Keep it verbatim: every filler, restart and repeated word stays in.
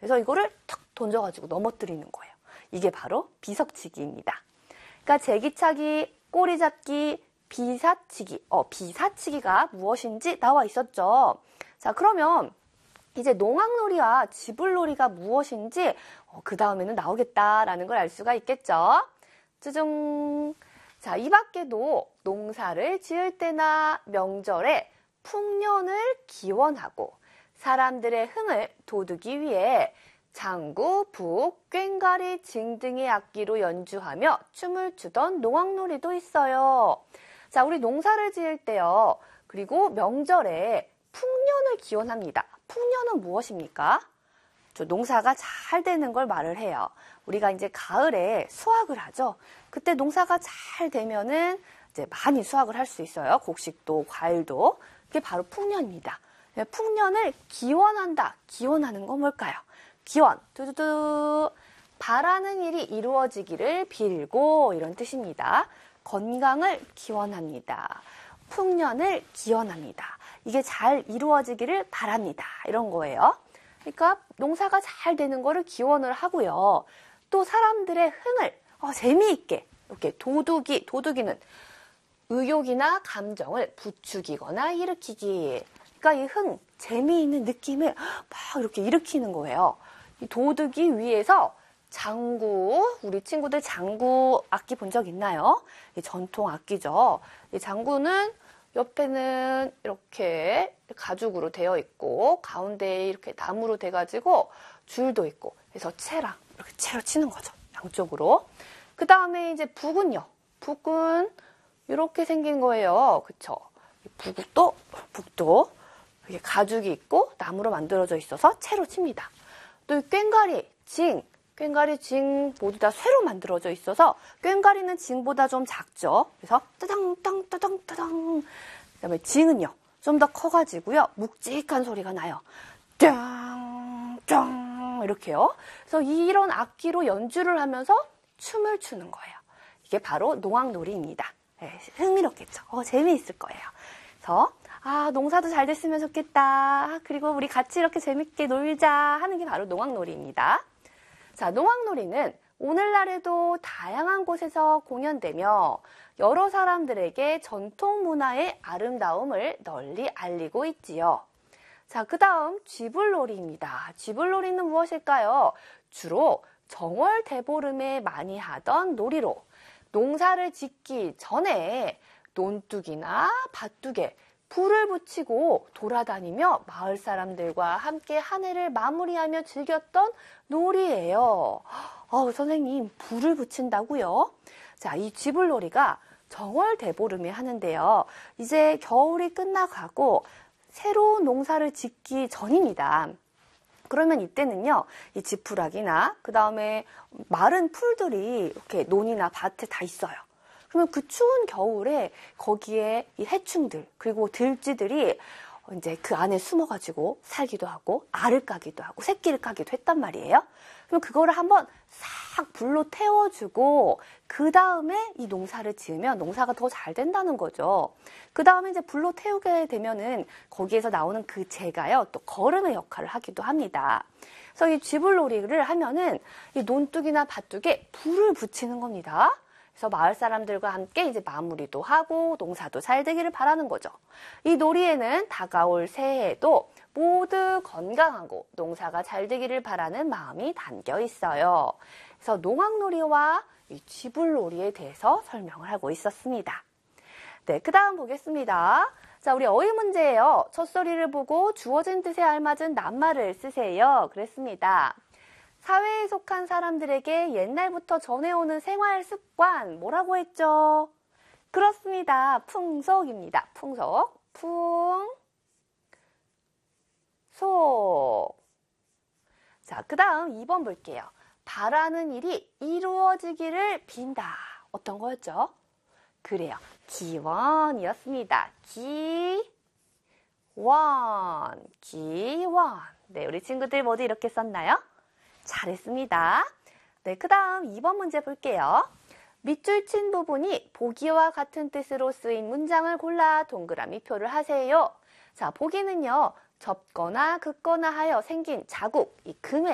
그래서 이거를 탁 던져가지고 넘어뜨리는 거예요. 이게 바로 비석치기입니다. 그러니까 제기차기, 꼬리잡기, 비사치기, 어, 비사치기가 무엇인지 나와 있었죠. 자, 그러면 이제 농악놀이와 지불놀이가 무엇인지 어, 그 다음에는 나오겠다라는 걸 알 수가 있겠죠. 쯔증. 자, 이 밖에도 농사를 지을 때나 명절에 풍년을 기원하고 사람들의 흥을 돋우기 위해 장구, 북, 꽹과리, 징 등의 악기로 연주하며 춤을 추던 농악놀이도 있어요. 자, 우리 농사를 지을 때요. 그리고 명절에 풍년을 기원합니다. 풍년은 무엇입니까? 저 농사가 잘 되는 걸 말을 해요. 우리가 이제 가을에 수확을 하죠. 그때 농사가 잘 되면은 이제 많이 수확을 할 수 있어요. 곡식도, 과일도. 그게 바로 풍년입니다. 풍년을 기원한다. 기원하는 건 뭘까요? 기원, 두두두, 바라는 일이 이루어지기를 빌고 이런 뜻입니다. 건강을 기원합니다. 풍년을 기원합니다. 이게 잘 이루어지기를 바랍니다. 이런 거예요. 그러니까 농사가 잘 되는 거를 기원을 하고요. 또 사람들의 흥을 어, 재미있게 이렇게 도둑이, 도둑이는 의욕이나 감정을 부추기거나 일으키기. 그러니까 이 흥, 재미있는 느낌을 막 이렇게 일으키는 거예요. 이 도둑이 위에서 장구, 우리 친구들 장구 악기 본 적 있나요? 이 전통 악기죠. 이 장구는 옆에는 이렇게 가죽으로 되어 있고 가운데에 이렇게 나무로 돼가지고 줄도 있고 그래서 채랑 이렇게 채로 치는 거죠. 양쪽으로. 그 다음에 이제 북은요. 북은 이렇게 생긴 거예요. 그쵸? 북도, 북도 이게 가죽이 있고 나무로 만들어져 있어서 채로 칩니다. 또 이 꽹과리, 징, 꽹과리, 징 모두 다 쇠로 만들어져 있어서 꽹과리는 징보다 좀 작죠. 그래서 따당, 따당, 따당, 따당. 그다음에 징은요. 좀 더 커가지고요. 묵직한 소리가 나요. 짱, 짱 이렇게요. 그래서 이런 악기로 연주를 하면서 춤을 추는 거예요. 이게 바로 농악놀이입니다. 네, 흥미롭겠죠. 어, 재미있을 거예요. 그래서 아, 농사도 잘 됐으면 좋겠다. 그리고 우리 같이 이렇게 재밌게 놀자 하는 게 바로 농악놀이입니다. 자, 농악놀이는 오늘날에도 다양한 곳에서 공연되며 여러 사람들에게 전통 문화의 아름다움을 널리 알리고 있지요. 자, 그 다음 쥐불놀이입니다. 쥐불놀이는 무엇일까요? 주로 정월 대보름에 많이 하던 놀이로 농사를 짓기 전에 논둑이나 밭둑에 불을 붙이고 돌아다니며 마을 사람들과 함께 한 해를 마무리하며 즐겼던 놀이예요. 어, 선생님, 불을 붙인다고요? 자, 이 쥐불놀이가 정월 대보름에 하는데요. 이제 겨울이 끝나가고 새로운 농사를 짓기 전입니다. 그러면 이때는요, 이 지푸라기나 그 다음에 마른 풀들이 이렇게 논이나 밭에 다 있어요. 그러면 그 추운 겨울에 거기에 이 해충들 그리고 들쥐들이 이제 그 안에 숨어가지고 살기도 하고 알을 까기도 하고 새끼를 까기도 했단 말이에요. 그럼 그거를 한번 싹 불로 태워주고 그 다음에 이 농사를 지으면 농사가 더 잘 된다는 거죠. 그 다음에 이제 불로 태우게 되면은 거기에서 나오는 그 재가요 또 거름의 역할을 하기도 합니다. 그래서 이 쥐불놀이를 하면은 이 논둑이나 밭둑에 불을 붙이는 겁니다. 그래서 마을 사람들과 함께 이제 마무리도 하고 농사도 잘 되기를 바라는 거죠. 이 놀이에는 다가올 새해에도 모두 건강하고 농사가 잘 되기를 바라는 마음이 담겨 있어요. 그래서 농악놀이와 이 쥐불놀이에 대해서 설명을 하고 있었습니다. 네, 그 다음 보겠습니다. 자, 우리 어휘 문제예요. 첫소리를 보고 주어진 뜻에 알맞은 낱말을 쓰세요. 그랬습니다. 사회에 속한 사람들에게 옛날부터 전해오는 생활 습관 뭐라고 했죠? 그렇습니다. 풍속입니다. 풍속. 풍, 속. 자, 그 다음 이 번 볼게요. 바라는 일이 이루어지기를 빈다. 어떤 거였죠? 그래요. 기원이었습니다. 기원, 기원. 네, 우리 친구들 모두 이렇게 썼나요? 잘했습니다. 네, 그 다음 이 번 문제 볼게요. 밑줄 친 부분이 보기와 같은 뜻으로 쓰인 문장을 골라 동그라미 표를 하세요. 자, 보기는요. 접거나 긋거나 하여 생긴 자국, 이 금의